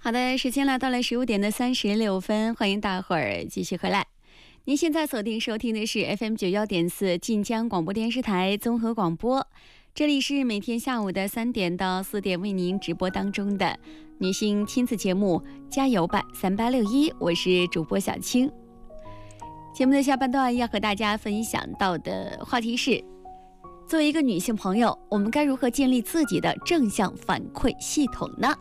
好的，时间来到了15:36，欢迎大伙儿继续回来。您现在锁定收听的是 FM91.4 晋江广播电视台综合广播，这里是每天下午的3点到4点为您直播当中的女性亲子节目《加油吧3861》，我是主播小青。节目的下半段要和大家分享到的话题是：作为一个女性朋友，我们该如何建立自己的正向反馈系统呢？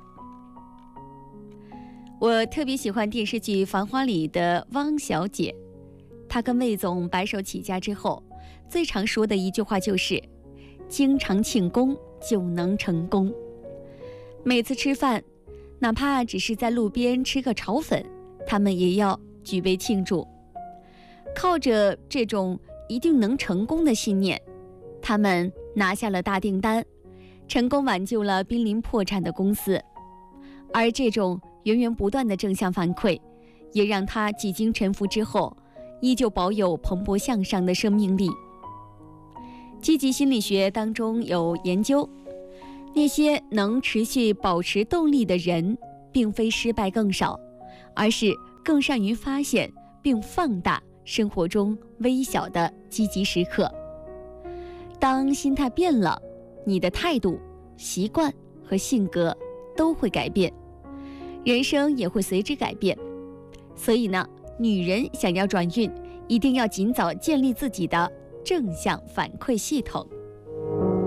我特别喜欢电视剧《繁花》里的汪小姐，她跟魏总白手起家之后，最常说的一句话就是经常庆功就能成功。每次吃饭，哪怕只是在路边吃个炒粉，他们也要举杯庆祝。靠着这种一定能成功的信念，他们拿下了大订单，成功挽救了濒临破产的公司。而这种源源不断的正向反馈，也让他几经沉浮之后，依旧保有蓬勃向上的生命力。积极心理学当中有研究，那些能持续保持动力的人，并非失败更少，而是更善于发现并放大生活中微小的积极时刻。当心态变了，你的态度、习惯和性格都会改变，人生也会随之改变。所以呢，女人想要转运，一定要尽早建立自己的正向反馈系统。